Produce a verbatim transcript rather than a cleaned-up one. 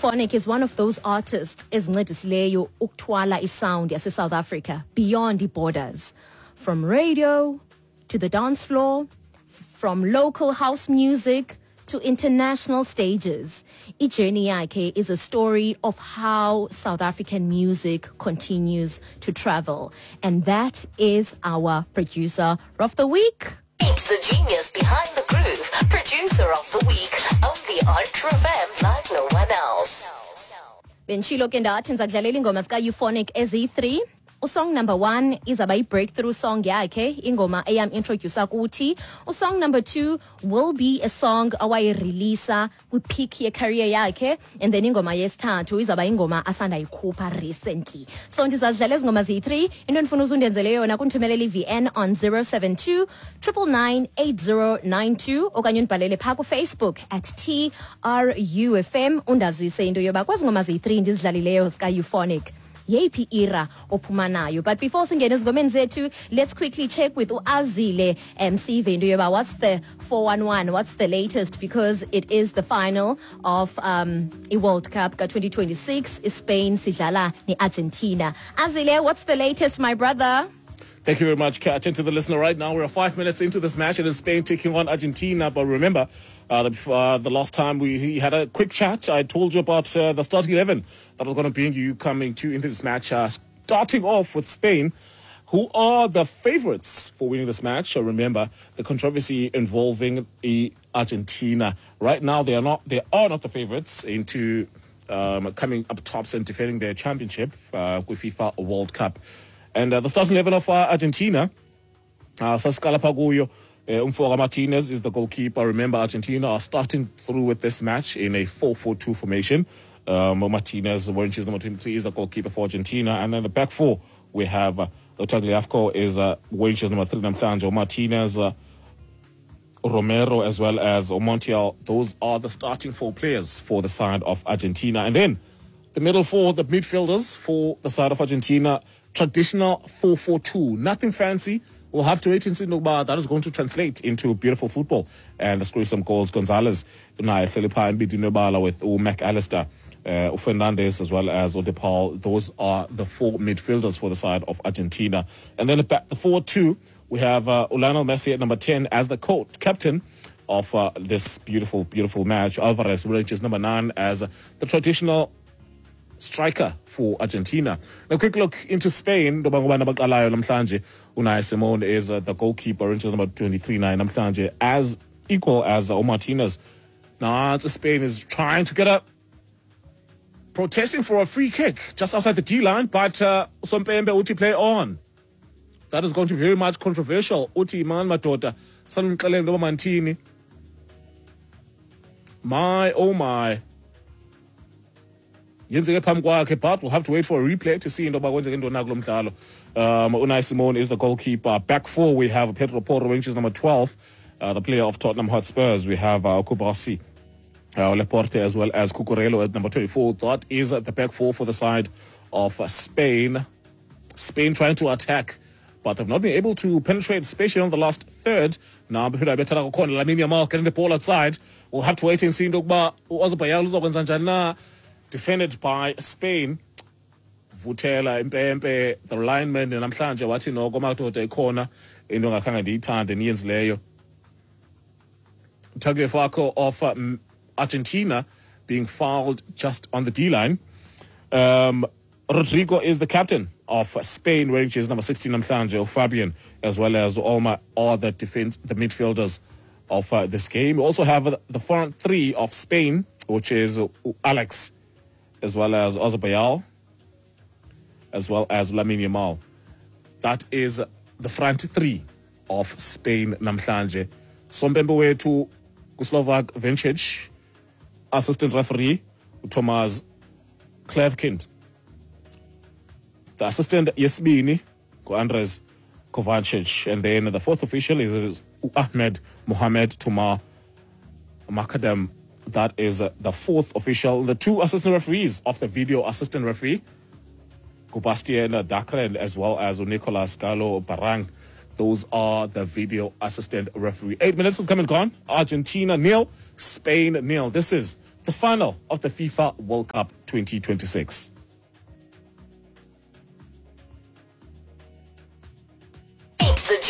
Euphonic is one of those artists ezincedisileyo ukuthwala isound yase South Africa beyond the borders. From radio to the dance floor, from local house music to international stages. iJourney yakhe is a story of how South African music continues to travel. And that is our producer of the week. It's the genius behind the groove, producer of the week, only on True F M like no one else. Benchilo kendathi ngizakudlalela ingoma zika Euphonic ezi three. Usong number one is a breakthrough song yakhe, ingoma eyam introducer kuthi. Usong number two will be a song awayireleasa kwi-peak ye career yakhe, and then ingoma yesithathu izaba ingoma asanda yikhupha recently. So ndizadlala izingoma zi three. Into endifuna uzundenzele yona kunthumelele i-V N on zero seven two nine nine eight zero nine two okanye undibhalele phaa ku-Facebook at T R U F M undazise into yoba kwezi ngoma zi three ndizidlalileyo zika Euphonic yeyiphi era ophuma nayo. But before singene ezingomeni zethu, let's quickly check with uAzile M C into yoba what's the four one one, what's the latest, because it is the final of um a World Cup ka twenty twenty-six. Spain sidlala ni Argentina. Azile, what's the latest, my brother? Thank you very much, Kat. And to the listener right now, we're five minutes into this match. It is Spain taking on Argentina. But remember, uh, the, uh, the last time we had a quick chat, I told you about uh, the starting eleven that was going to bring you coming to into this match. Uh, starting off with Spain, who are the favorites for winning this match. Uh, remember, the controversy involving uh, Argentina. Right now, they are not they are not the favorites into um, coming up tops and defending their championship uh, with FIFA World Cup. And uh, the starting eleven of uh, Argentina, uh, Sascala Paguyo, uh, Umfora Martinez is the goalkeeper. Remember, Argentina are starting through with this match in a four four two formation. Um, Martinez, which is number twenty-three, is the goalkeeper for Argentina. And then the back four, we have uh, Tagliafico is uh, which is number three, Namhlanje, Martinez, uh, Romero, as well as Montiel. Those are the starting four players for the side of Argentina. And then the middle four, the midfielders for the side of Argentina. Traditional four four two, nothing fancy. We'll have to wait and see that is going to translate into beautiful football and score some goals. Gonzalez, Philippa and Bidunobala with McAllister, uh, Fernandez, as well as Odepal. Those are the four midfielders for the side of Argentina. And then the four two, we have uh, Lionel Messi at number ten as the coach, captain of uh, this beautiful, beautiful match. Alvarez, which is number nine, as uh, the traditional striker for Argentina. Now, quick look into Spain. Unai Simon is uh, the goalkeeper, which is number twenty-three, nine, as equal as uh, Martinez. Now, Spain is trying to get a protesting for a free kick just outside the D-line, but uh, Sompembe Uti play on. That is going to be very much controversial. Uti man matota sanqele ngoba mantini. My oh my. But we'll have to wait for a replay to see. Um, Unai Simon is the goalkeeper. Back four, we have Pedro Porro, which is number twelve, uh, the player of Tottenham Hotspurs. We have uh, Kubasi, uh, Leporte, as well as Cucurella at number twenty-four. That is uh, the back four for the side of uh, Spain. Spain trying to attack, but they've not been able to penetrate, especially on the last third. Now, getting the ball outside. We'll have to wait and see. Defended by Spain. Vutela, Mpempe, the lineman, and Namhlanje, wathi no komadoda ekhona into engakhange ndiyithande niyenzi leyo. Tagliafico of um, Argentina being fouled just on the D-line. Um, Rodrigo is the captain of Spain, wearing his number sixteen, Namhlanje, Fabian, as well as Olma, all the defense, the midfielders of uh, this game. We also have uh, the front three of Spain, which is uh, Alex, as well as Ozabayal, as well as Lamine Yamal. That is the front three of Spain namhlanje. Sompembe wethu Slovak Vincic, assistant referee Thomas Klevkind. The assistant Yesbini Andres Kovacic, and then the fourth official is Ahmed Mohamed Tumar Makadam. That is uh, the fourth official. The two assistant referees of the video assistant referee, Gubastien Dakren, as well as Nicolas Galo Barang. Those are the video assistant referee. Eight minutes has come and gone. Argentina nil, Spain nil. This is the final of the FIFA World Cup twenty twenty-six.